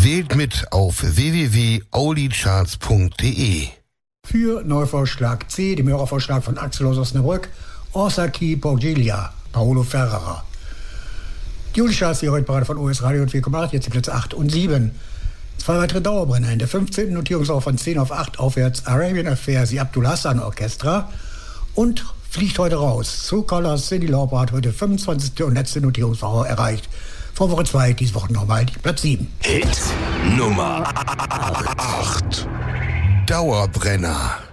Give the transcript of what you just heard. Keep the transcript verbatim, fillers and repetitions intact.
Wählt mit auf w w w punkt aulicharts punkt de. Für Neuvorschlag C, dem Hörervorschlag von Axel aus Osnabrück, Orsaki Porgelia, Paolo Ferrara. Die Aulicharts, die heute Parade von O S Radio und vier Komma acht, jetzt die Plätze acht und sieben. Zwei weitere Dauerbrenner in der fünfzehnten Notierungswoche von zehn auf acht aufwärts. Arabian Affair, die Abdul Hassan Orchestra. Und fliegt heute raus. So Colors, Cyndi Lauper hat heute fünfundzwanzigste und letzte Notierungswoche erreicht. Vor Woche zwei, diese Woche nochmal Platz sieben. Hit Nummer acht. Dauerbrenner.